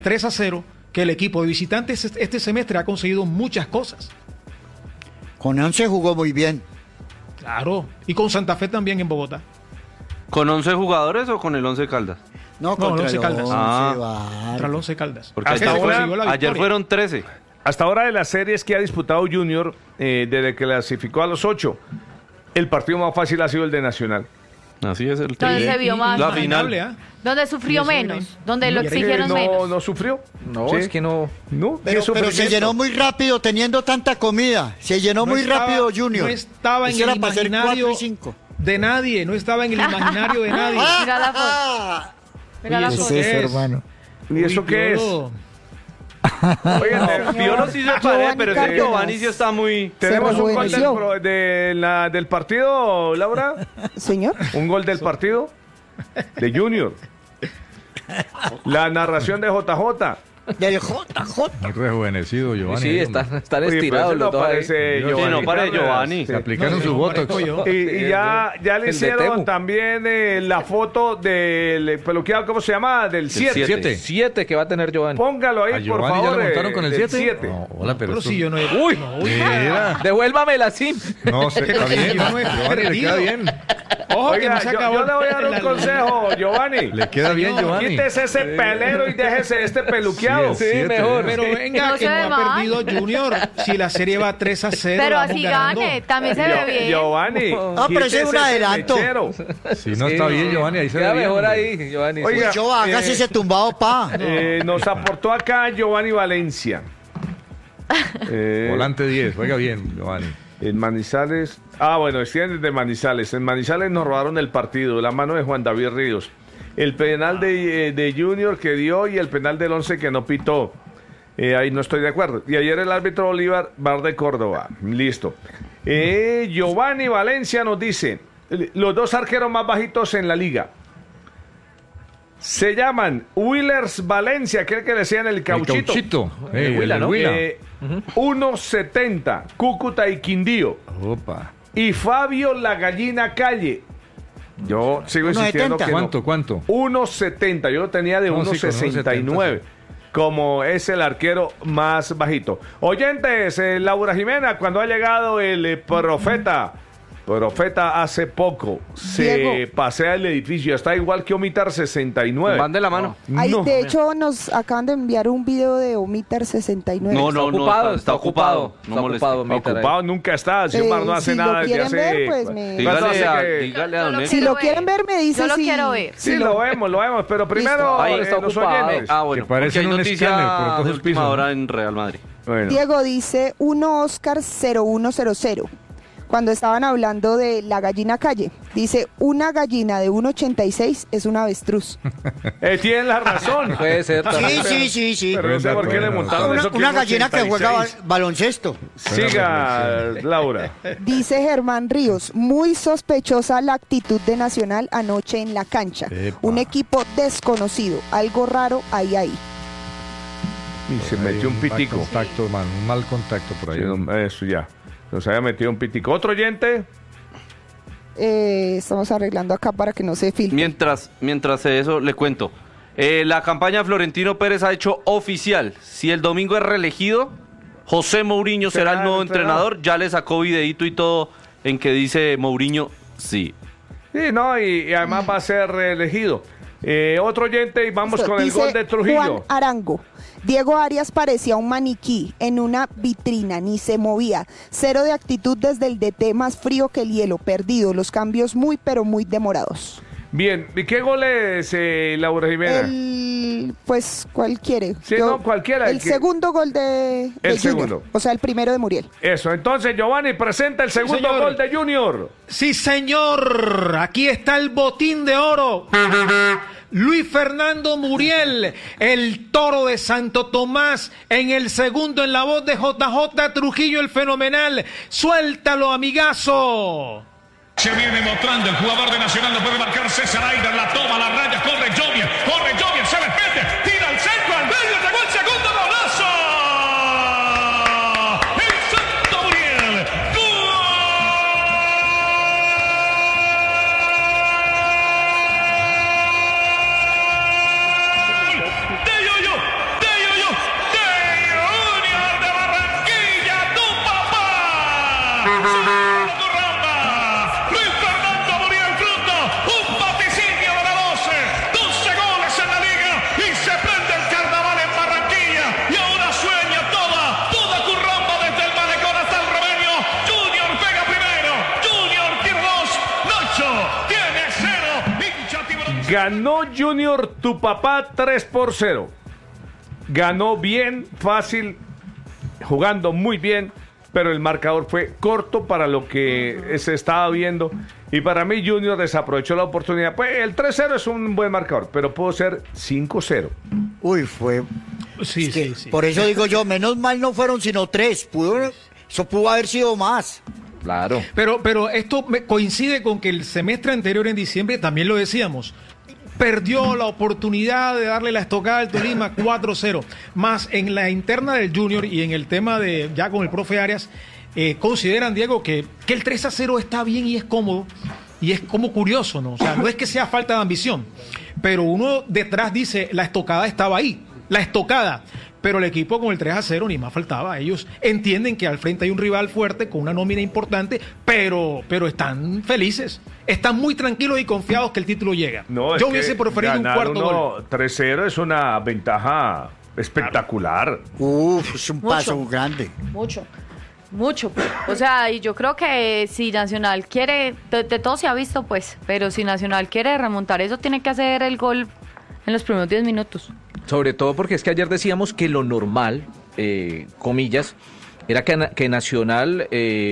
3-0, que el equipo de visitantes este semestre ha conseguido muchas cosas. Con 11 jugó muy bien. Claro, y con Santa Fe también en Bogotá. ¿Con 11 jugadores o con el 11 Caldas? No, contra el 11 Caldas. Contra el 11 Caldas. Porque Hasta ahora, ayer fueron 13. Hasta ahora de las series que ha disputado Junior, desde que clasificó a los 8, el partido más fácil ha sido el de Nacional. Así es el Donde se vio más. La final. Donde sufrió menos. Donde lo exigieron menos. ¿No sufrió? No, ¿Sí? Es que no. No, Pero se llenó muy rápido teniendo tanta comida. Se llenó muy rápido Junior. No estaba en Eso el era para hacer imaginario 4 y 5. de nadie. No estaba en el imaginario de nadie. Mira la foto. Mira la ¿Y eso foto. qué es? hermano? ¿Y eso qué es? Piolo. Oigan, Piolo sí se parece, pero ese Giovanni sí está muy... ¿tenemos un gol rejuveneció. del partido, Laura? Señor. ¿Un gol del partido? De Junior. La narración de JJ. Del JJ. Muy rejuvenecido, Giovanni. Sí, están estirados los dos ahí. parece Sí, no parece Giovanni. Se aplicaron No, su no voto. parezco yo. Y ya le El de hicieron Temu. también la foto del peluqueado, ¿cómo se llama? Del 7. 7. 7 que va a tener Giovanni. Póngalo ¿A ahí, por Giovanni favor. ya lo montaron con el del 7? No, hola, pero Pero esto- si yo no he... Uy. no, Mira. Devuélvamela, sí. No sé, está bien. Yo no he Giovanni, le perdido. queda bien. Ojo, que Oiga, no se yo acabó le voy a dar un la- consejo, Giovanni. Le queda bien, Giovanni. Quítese ese pelero y déjese este peluqueado. Sí, el 7, mejor. Pero venga, No que se ve no ha mal. perdido Junior. Si la serie va 3-0, Pero vamos así ganando. gane. También se ve bien. Giovanni. Ah, pero ese es un quítese ese adelanto. mechero. Si no está bien, Giovanni, ahí se Queda ve bien. mejor hombre. ahí, Giovanni. Oiga, Uy, yo hágase ese tumbado, pa. Nos aportó acá Giovanni Valencia. Volante 10, juega bien, Giovanni. En Manizales. Ah, bueno, extienden de Manizales. En Manizales nos robaron el partido. La mano de Juan David Ríos. El penal de Junior que dio y el penal del 11 que no pitó. Ahí no estoy de acuerdo. Y ayer el árbitro Bolívar, Bar de Córdoba. Listo. Giovanni Valencia nos dice: los dos arqueros más bajitos en la liga se llaman Willers Valencia, aquel que le decían el cauchito. El cauchito. El Huila, ¿no? Huila. 1.70, Cúcuta y Quindío. Opa. Y Fabio La Gallina Calle. Yo sigo insistiendo 1.70. que ¿Cuánto? no. 1.70, yo lo tenía de No, sí, con 1.69. Como es el arquero más bajito. Oyentes, Laura Jimena, cuando ha llegado el profeta hace poco se Diego. pasea el edificio, está igual que Omitar 69. Van de la mano. Ahí, No. de hecho, nos acaban de enviar un video de Omitar 69. No, Está ocupado. No Está molesta. ocupado, Mitar, ahí. Ocupado nunca está, Xiomar no hace si nada lo desde quieren hace... ver, pues me... ¿Cuánto hace Dígale a don Yo lo Héctor. Si quiero lo quieren ver, me dice Yo lo si... quiero ver. Sí, lo vemos, pero primero Ahí está los ocupado. oyentes. Ah, bueno. Que parece porque hay un noticia escáner por todos de los última pisos, hora ¿no? en Real Madrid. Bueno. Diego dice 1 Oscar 0100. Cuando estaban hablando de la gallina calle, dice: una gallina de 1,86 es un avestruz. Tienen la razón. Puede ser también. Sí. Pero no sé por qué le montaron eso. Una gallina que juega 86. baloncesto. Siga, Laura. Dice Germán Ríos: muy sospechosa la actitud de Nacional anoche en la cancha. Epa. Un equipo desconocido, algo raro hay ahí. Y se metió un pitico. Mal contacto, man, un mal contacto por ahí. Sí, no, eso ya. Nos había metido un pitico. ¿Otro oyente? Estamos arreglando acá para que no se filtre. Mientras eso, le cuento. La campaña Florentino Pérez ha hecho oficial. Si el domingo es reelegido, José Mourinho será el nuevo entrenador. Ya le sacó videíto y todo en que dice Mourinho sí. Sí, no, y además va a ser reelegido. Otro oyente y vamos Listo, con el dice gol de Trujillo. Juan Arango: Diego Arias parecía un maniquí en una vitrina, ni se movía. Cero de actitud desde el DT, más frío que el hielo, perdido. Los cambios muy, pero muy demorados. Bien, ¿y qué gol es, Laura Jimena? Pues, ¿cuál quiere? Sí, no, cualquiera. El segundo gol de El Junior, segundo. o sea, el primero de Muriel. Eso, entonces Giovanni presenta el segundo señor. gol de Junior. Sí, señor. Aquí está el botín de oro. Luis Fernando Muriel, el toro de Santo Tomás, en el segundo en la voz de JJ Trujillo, el fenomenal. Suéltalo, amigazo. Se viene mostrando el jugador de Nacional, lo puede marcar César Aida, la toma, la raya, corre Jovier, se mete, tira al centro, al medio, llegó el segundo golazo. El Santo Muriel, gol de Yoyo. Ganó Junior tu papá 3-0. Ganó bien, fácil, jugando muy bien, pero el marcador fue corto para lo que se estaba viendo. Y para mí Junior desaprovechó la oportunidad. Pues el 3-0 es un buen marcador, pero pudo ser 5-0. Uy, fue... Sí, es que sí, sí. Por eso digo yo, menos mal no fueron sino 3. Eso pudo haber sido más. Claro. Pero esto coincide con que el semestre anterior, en diciembre, también lo decíamos, perdió la oportunidad de darle la estocada al Tolima 4-0. Más en la interna del Junior y en el tema de ya con el profe Arias, consideran, Diego, que el 3-0 está bien y es cómodo. Y es como curioso, ¿no? O sea, no es que sea falta de ambición, pero uno detrás dice, la estocada estaba ahí, la estocada. Pero el equipo con el 3-0 ni más faltaba. Ellos entienden que al frente hay un rival fuerte con una nómina importante, pero están felices. Están muy tranquilos y confiados que el título llega. No, yo hubiese preferido un cuarto gol. 3-0 es una ventaja espectacular. Uf, es un paso grande. Mucho. O sea, y yo creo que si Nacional quiere, de todo se ha visto pues, pero si Nacional quiere remontar eso, tiene que hacer el gol en los primeros 10 minutos. Sobre todo porque es que ayer decíamos que lo normal, comillas, era que Nacional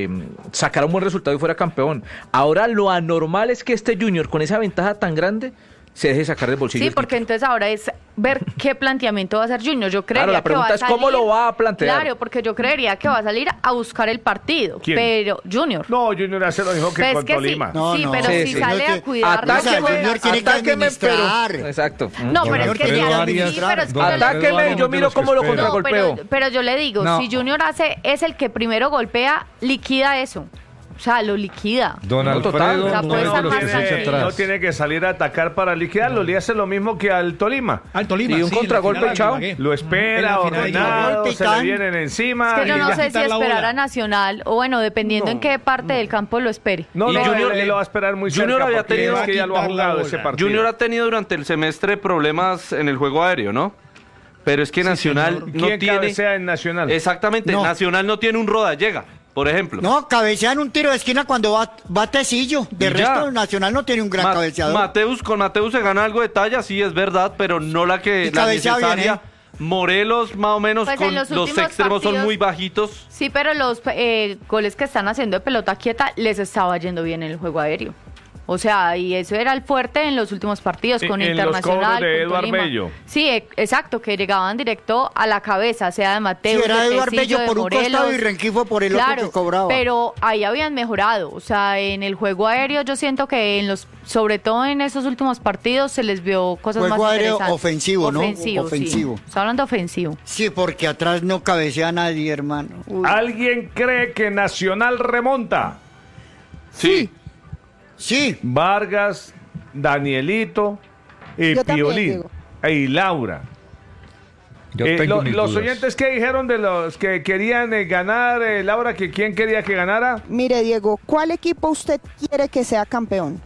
sacara un buen resultado y fuera campeón. Ahora lo anormal es que este Junior, con esa ventaja tan grande, se deje sacar del bolsillo. Sí, porque entonces ahora es ver qué planteamiento va a hacer Junior. Yo creería claro, la pregunta que va es a salir, cómo lo va a plantear. Claro, porque yo creería que va a salir a buscar el partido. ¿Quién? Pero Junior. No, Junior hace lo mismo que Pues con que Tolima. sí, No, sí, no. pero Sí, si sí. sale a cuidar Junior tiene que administrar. Exacto. No, pero es que Tiene ya Arias, sí, pero es que Atáqueme y yo miro cómo lo contragolpeo. pero yo le digo, No. si Junior es el que primero golpea, liquida eso. O sea, lo liquida. Don No, Alfredo, total. O sea, no puede es de estar los más que se echa tranquilo. atrás. No tiene que salir a atacar para liquidarlo. Le hace lo mismo que al Tolima. Al Tolima, Y un sí, en la contragolpe, final chao. Ibagué. Lo espera, En la final ordenado, Ibagué. se le vienen encima. Es que yo y no ya. sé si quitar la esperar bola. a Nacional o bueno, dependiendo en qué parte del campo lo espere. No, Y no, Junior- él lo va a esperar muy Junior cerca había porque tenido es que ya lo ha quitar la jugado bola. ese partido. Junior ha tenido durante el semestre problemas en el juego aéreo, ¿no? Pero es que Nacional señor. no ¿Quién tiene... cabecea en Nacional? Exactamente, No. Nacional no tiene un rodallega, por ejemplo. No, cabecean un tiro de esquina cuando va Tecillo. De Y resto, ya. Nacional no tiene un gran cabeceador. Con Mateus se gana algo de talla, sí, es verdad, pero no la Y cabecea bien, necesaria. Morelos, más o menos, Pues con en los los últimos extremos son partidos- muy bajitos. Sí, pero los goles que están haciendo de pelota quieta les estaba yendo bien en el juego aéreo. O sea, y eso era el fuerte en los últimos partidos con En los Internacional, cobros de con Eduard Tolima. Bello. Sí, exacto, que llegaban directo a la cabeza, sea de Si Mateus, era de Eduard Tecillo, Bello de por un Morelos. costado y Rengifo por el otro que cobraba. Pero ahí habían mejorado. O sea, en el juego aéreo yo siento que sobre todo en esos últimos partidos se les vio cosas Juego más aéreo interesantes. ofensivo, ¿no? Ofensivo, Ofensivo. sí. Está hablando ofensivo. Sí, porque atrás no cabecea nadie, hermano. Uy. ¿Alguien cree que Nacional remonta? Sí. Sí, Vargas, Danielito y Yo también, Piolín Diego. y Laura. Yo tengo mis Los dudas. oyentes que dijeron de los que querían ganar, Laura, que quién quería que ganara. Mire, Diego, ¿cuál equipo usted quiere que sea campeón?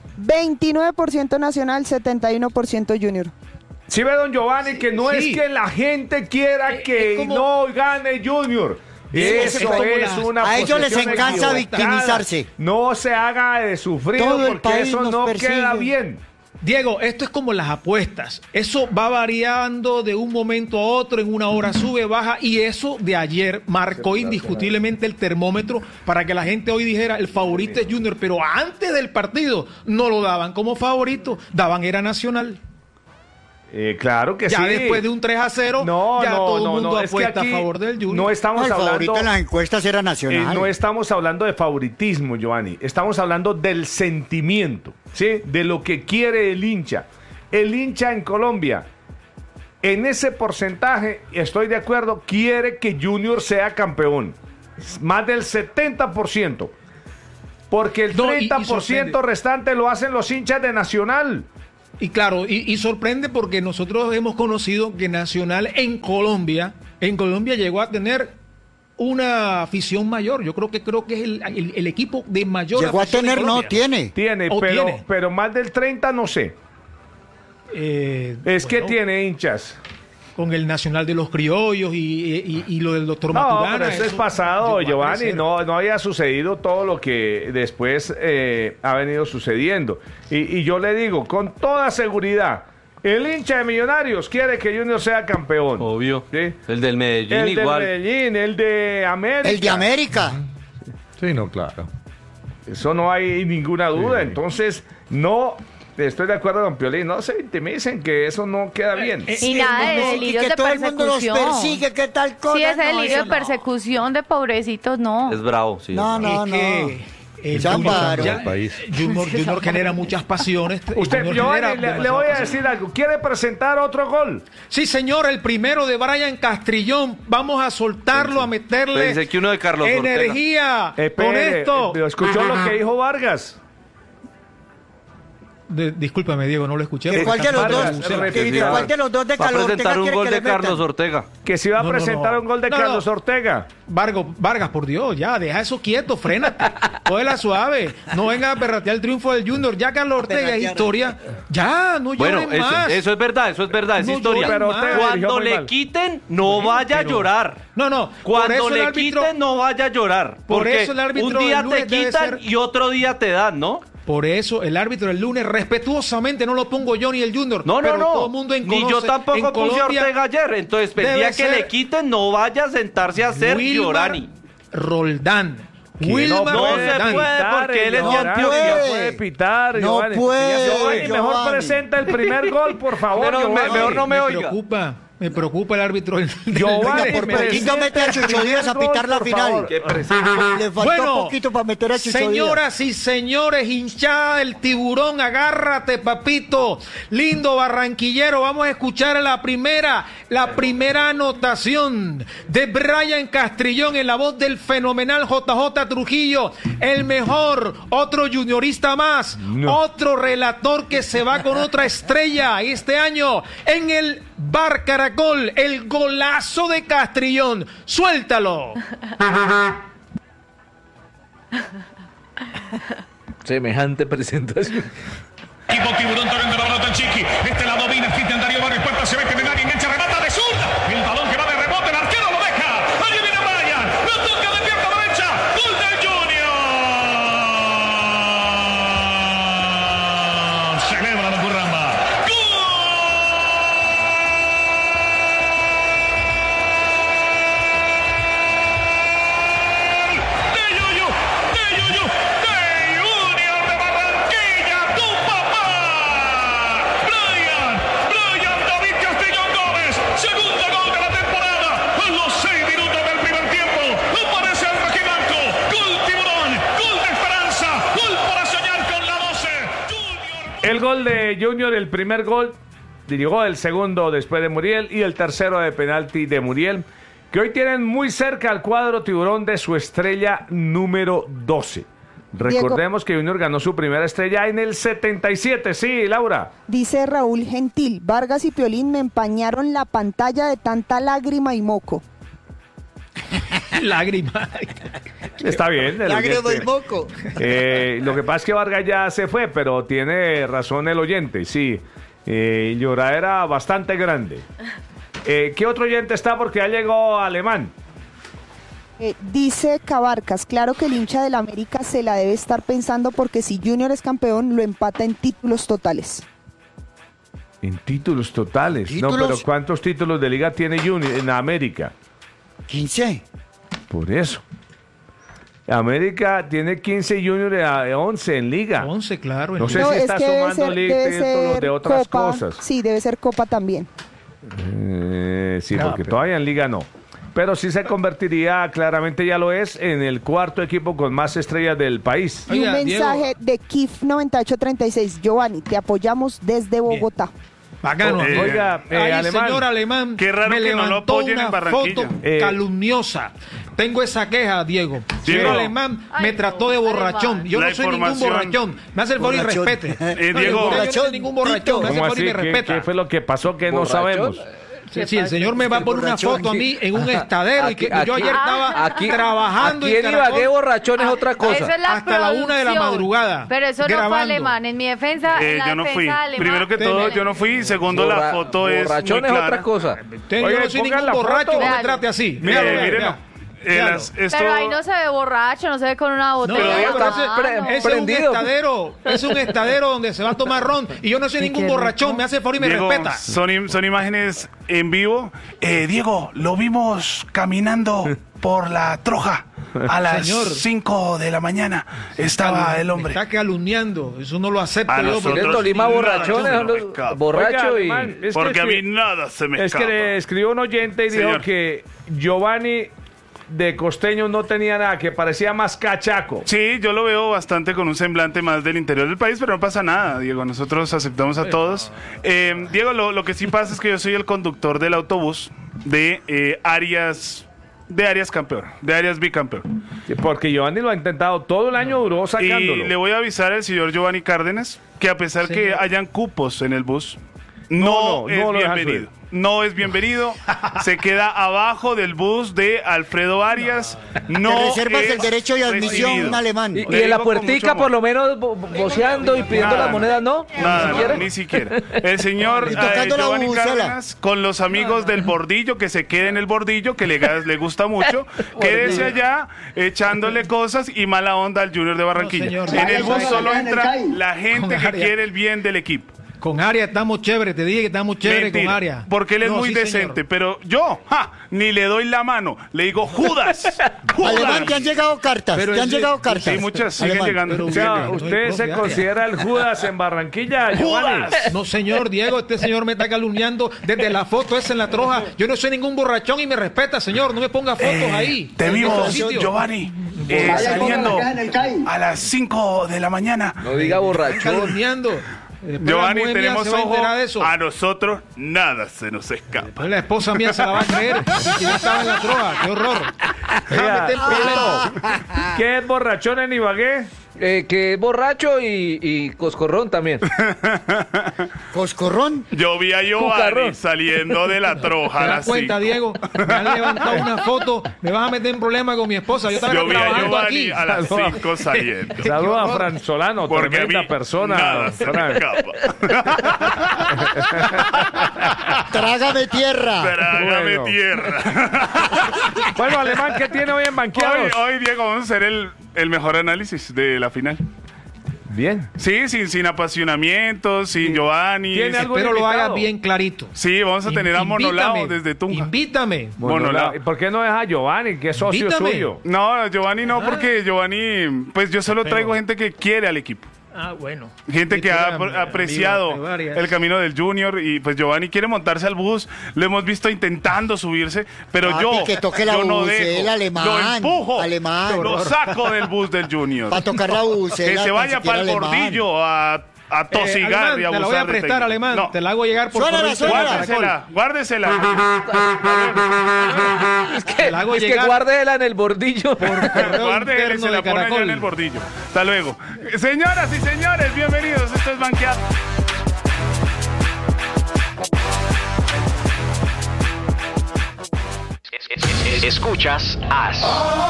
29% Nacional, 71% Junior. Sí ve, don Giovanni, que no sí. es que la gente quiera que es como- no gane Junior. Es Eso como es las- una a ellos les posesión encanta equivocada. victimizarse. No se haga de sufrir Todo el porque país eso nos no persigue. queda bien. Diego, esto es como las apuestas. Eso va variando de un momento a otro, en una hora sube, baja, y eso de ayer marcó indiscutiblemente el termómetro para que la gente hoy dijera el favorito es Junior, pero antes del partido no lo daban como favorito, daban era Nacional. Claro que Ya sí. después de un 3-0, ya todo el mundo es que apuesta aquí a favor del Junior. No No, estamos el favorito hablando. en las encuestas era Nacional. No estamos hablando de favoritismo, Giovanni. Estamos hablando del sentimiento, ¿sí? De lo que quiere el hincha. El hincha en Colombia, en ese porcentaje, estoy de acuerdo, quiere que Junior sea campeón. Más del 70%. Porque el No, y 30% sorprende. restante lo hacen los hinchas de Nacional. Y claro, y sorprende porque nosotros hemos conocido que Nacional en Colombia llegó a tener una afición mayor. Yo creo que es el equipo de mayor Llegó a afición en tener, no, Colombia. tiene. Tiene, ¿O pero, tiene? pero más del 30 no sé. Es que Bueno, tiene hinchas. con el Nacional de los Criollos y lo del doctor No, Maturana. pero eso es pasado, Giovanni. No había sucedido todo lo que después ha venido sucediendo. Y yo le digo, con toda seguridad, el hincha de Millonarios quiere que Junior sea campeón. Obvio. ¿Sí? El del Medellín El igual. del Medellín, el de América. El de América. Sí, no, claro. Eso no hay ninguna duda. Sí. Entonces, no estoy de acuerdo con Piolín. No se intimicen que eso no queda bien. Y nada de y delirios que de todo el mundo los persecución. persigue, ¿qué tal cosa? Sí, ese No, delirio eso de no. persecución de pobrecitos, no. Es bravo, sí. No, es bravo. no, no. Chámbaro. Ya, El país. Junior genera muchas pasiones. Usted, Junior Giovanni, genera le demasiadas voy a pasiones. decir algo. ¿Quiere presentar otro gol? Sí, señor, el primero de Brian Castrillón. Vamos a soltarlo, a meterle Pensé que uno de Carlos Ortega. energía con Espere, esto. ¿escuchó lo que dijo Vargas? Discúlpame, Diego, no lo escuché. ¿Que porque ¿Cuál de los Vargas, dos? repite. ¿Que ¿Cuál de los dos de Va a Carlos presentar Ortega un quiere gol que de le metan? Carlos Ortega. Que se iba a No, no, presentar no. un gol de No, Carlos no. Ortega. Vargas, por Dios, ya, deja eso quieto, frénate, cógela suave, no venga a perratear el triunfo del Junior, ya Carlos Ortega es historia, ya, no Bueno, lloren más. eso es verdad, es No historia. lloren más. Ortega dirigió Cuando muy le mal. quiten, no vaya a llorar. No, por Cuando eso el le árbitro, quiten, no vaya a llorar. Por Porque eso el árbitro un día del lunes te debe quitan ser- y otro día te dan, ¿no? por eso el árbitro del lunes, respetuosamente, no lo pongo yo ni el Junior, No, pero todo no. el mundo en Ni yo conoce, tampoco en puse a Colombia Ortega ayer. Entonces, el debe día que ser le quiten, no vaya a sentarse a hacer Wilmar Llorani. Roldán. Que Wilmar no se Roldán. puede, porque él es de No Antioquia. puede. Puede pitar, No Giovanni. puede, Giovanni, mejor Giovanni. presenta el primer gol, por favor. Pero Giovanni. mejor no me oiga. Me preocupa el árbitro del Giovanni, del- por poquito mete a Chucho Díaz a pitar la final. Le faltó Bueno, poquito para meter a Chucho Díaz. señoras y señores, hinchada del Tiburón, agárrate, papito. Lindo barranquillero, vamos a escuchar la primera anotación de Brian Castrillón en la voz del fenomenal JJ Trujillo, el mejor, otro juniorista más, otro relator que se va con otra estrella este año en el Bar Caracol, el golazo de Castrillón. Suéltalo. Semejante presentación. Equipo Tiburón torrendo la pelota el Chiqui. Este la domina Cristian Darío Barrio Puerta. Se mete en el área, engancha, remata de zurda. El balón que va de rebote, el arquero lo deja. Allí viene Brian. Lo toca de pierna derecha. Gol del Junior. Celebra la Curramba. Junior de Barranquilla, tu papá. Brian David Castrillón Gómez, segundo gol de la temporada. A los 6 minutos del primer tiempo, aparece el rojiblanco. Gol Tiburón, gol de esperanza, gol para soñar con la 12. Junior. El gol de Junior, el primer gol, llegó el segundo después de Muriel y el tercero de penalti de Muriel, que hoy tienen muy cerca al cuadro Tiburón de su estrella número 12. Recordemos que Junior ganó su primera estrella en el 77. Sí, Laura. Dice Raúl Gentil, Vargas y Piolín me empañaron la pantalla de tanta lágrima y moco. Lágrima. Está bien. Lágrima y moco. Lo que pasa es que Vargas ya se fue, pero tiene razón el oyente, sí. Lloradera bastante grande. ¿Qué otro oyente está? Porque ya llegó Alemán. Dice Cabarcas, claro que el hincha del América se la debe estar pensando porque si Junior es campeón lo empata en títulos totales. En títulos totales. ¿Títulos? No, pero ¿cuántos títulos de liga tiene Junior en América? 15. Por eso. América tiene 15 y Junior 11 en liga. 11, claro. No sé No, si es está que debe sumando ser, liga y debe títulos ser de otras Copa. cosas. Sí, debe ser Copa también. Sí, No, porque pero- todavía en liga no. Pero sí se convertiría, claramente ya lo es, en el cuarto equipo con más estrellas del país. Y Oiga, un mensaje de Kif 9836, Giovanni, te apoyamos desde Bogotá. Bacano. Oiga, Ay, Alemán. señor Alemán, Qué raro me que no lo levantó apoyen en una Barranquilla. foto calumniosa. Tengo esa queja, Diego. Diego. El Alemán Ay, me no, trató de borrachón. Alemán. Yo La no soy ningún información- borrachón. Me hace el favor y Borrachón. respete. Diego. Yo no soy ningún borrachón. Me hace el ¿Cómo favor y así? me respeta. ¿Qué fue lo que pasó que no ¿Borrachón? sabemos? Sí, el señor me va a poner una foto a mí en un estadero y que yo ayer estaba trabajando aquí en en Ibagué borrachón es otra cosa. Eso es la hasta la 1 de la madrugada. Pero eso no grabando. fue alemán. En mi defensa, en la yo no fui. defensa alemán. Primero que todo, yo no fui. Segundo, la foto es muy borrachón es clara. otra cosa. Yo Oye, no soy pongan ningún la borracho, foto. no me Véalo. trate así. Mírenlo. Esto- Pero ahí no se ve borracho, no se ve con una No, botella. pero en la ese mano. es un prendido. estadero, es un estadero donde se va a tomar ron y yo no soy ningún borrachón, me hace favor y me Diego, respeta. son imágenes en vivo. Diego, lo vimos caminando por la Troja a las Señor. 5 de la mañana. Estaba el Me hombre. está calumniando, eso no lo acepto A yo. nosotros En Tolima nada, borrachones, yo no son me los escapo. borrachos Oiga, y... man, es Porque a que mí nada se me Es escapa. que le escribió un oyente y dijo Señor. que Giovanni de Costeño no tenía nada, que parecía más cachaco. Sí, yo lo veo bastante con un semblante más del interior del país, pero no pasa nada, Diego. Nosotros aceptamos a todos. Diego, lo que sí pasa es que yo soy el conductor del autobús de Arias campeón, de Arias bicampeón. Sí, porque Giovanni lo ha intentado, todo el año duró sacándolo. Y le voy a avisar al señor Giovanni Cárdenas que a pesar que hayan cupos en el bus, No, es no lo dejan bienvenido. subir. No es bienvenido. Se queda abajo del bus de Alfredo Arias. No Te reservas es el derecho de admisión recibido. un alemán. Y Le en la digo con puertica mucho por amor. lo menos voceando y pidiendo Nada, las monedas, ¿no? Nada, ni siquiera. El señor Y tocando la Giovanni bubucela. Cárdenas con los amigos del bordillo, que se quede en el bordillo, que le gusta mucho. Quédese allá echándole cosas y mala onda al Junior de Barranquilla. No, señor. En el bus Vaya, solo entra la gente Con que Arias. quiere el bien del equipo. Con Arias estamos chévere, te dije que estamos chévere Mentira, con Arias. porque él es No, muy sí, decente, señor. pero yo ni le doy la mano, le digo Judas. Judas. Alemán, te han llegado cartas, Pero te han ese- llegado cartas. Sí, muchas siguen Alemán. llegando. pero O sea, Bien, usted no, se no, considera el Judas en Barranquilla, Giovanni. Judas. No, señor Diego, este señor me está calumniando desde la foto esa en la troja. Yo no soy ningún borrachón y me respeta, señor. No me ponga fotos ahí. Te en vimos, otro sitio. Giovanni, saliendo a las 5 de la mañana. No diga borrachón. Calumniando. Después Giovanni, la mujer mía tenemos se va a ojo, enterar de eso. a nosotros nada se nos escapa. Después la esposa mía se la va a creer. Si yo estaba en la troja, qué horror. Me va a meter en problemas. ¿Qué es borrachón en Ibagué? Que es borracho y coscorrón también. Coscorrón. Yo vi a Giovanni Cucarrón. saliendo de la troja ¿Te a das las cuenta, 5. Diego? Me han levantado una foto. Me vas a meter en problemas con mi esposa. Yo estaba Yo vi a trabajando Giovanni aquí. a las 5 saliendo. Saludos a horror. Fran Solano, Porque a tremenda mí persona. nada se me Fran. escapa. Trágame tierra. Trágame Bueno. tierra. Bueno, Alemán, ¿qué tiene hoy en Banqueados? Hoy, Diego, vamos a hacer el mejor análisis de la final. Bien. Sí, sin apasionamientos, sin Giovanni. ¿Tiene algo Espero lo haga invitado? bien clarito. Sí, vamos a tener a Monolao Invítame, desde Tunja. Invítame. Monolao. ¿Y por qué no deja a Giovanni, que es socio Invítame. suyo? No, Giovanni no, porque Giovanni, pues yo solo traigo gente que quiere al equipo. Ah, bueno. Gente que ha Amigo, apreciado varias. el camino del Junior y pues Giovanni quiere montarse al bus, lo hemos visto intentando subirse, pero Papi, yo, que toque la yo no bucela, dejo, alemán, lo empujo, alemán. lo saco del bus del Junior. Para tocar la bucela. Que se tan vaya siquiera para el alemán. bordillo a tosigar Alemán, y abusar te la voy a de prestar, técnico. Alemán. No. Te la hago llegar por Suénala, correo suénala. Guárdesela. Te la hago Es que llegar guárdela en el bordillo. correo Guárdela y interno se la de pone allá Caracol. en el bordillo. Hasta luego. Señoras y señores, bienvenidos. Esto es Banqueado. Escuchas AS.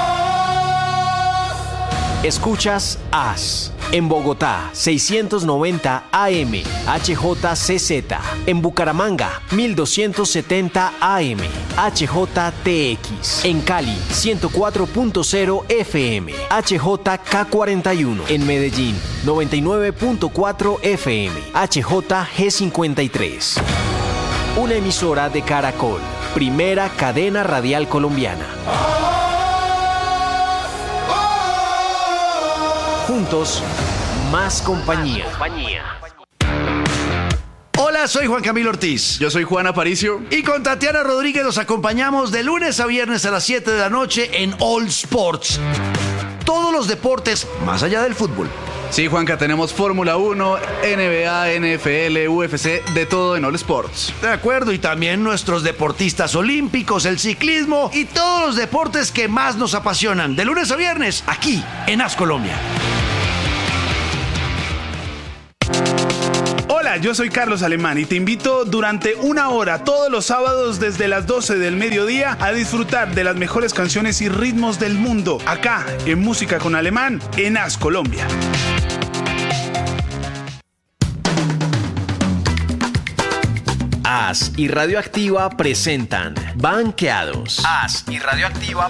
Escuchas AS. En Bogotá, 690 AM, HJCZ. En Bucaramanga, 1270 AM, HJTX. En Cali, 104.0 FM, HJK41. En Medellín, 99.4 FM, HJG53. Una emisora de Caracol, primera cadena radial colombiana. Juntos, más compañía. Hola, soy Juan Camilo Ortiz. Yo soy Juan Aparicio. Y con Tatiana Rodríguez los acompañamos de lunes a viernes a las 7 de la noche en All Sports. Todos los deportes más allá del fútbol. Sí, Juanca, tenemos Fórmula 1, NBA, NFL, UFC, de todo en All Sports. De acuerdo, y también nuestros deportistas olímpicos, el ciclismo y todos los deportes que más nos apasionan. De lunes a viernes, aquí en AS Colombia. Hola, Hola, yo soy Carlos Alemán y te invito durante 1 hora todos los sábados desde las 12 del mediodía a disfrutar de las mejores canciones y ritmos del mundo, acá en Música con Alemán, en AS Colombia. AS y Radioactiva presentan Banqueados. AS y Radioactiva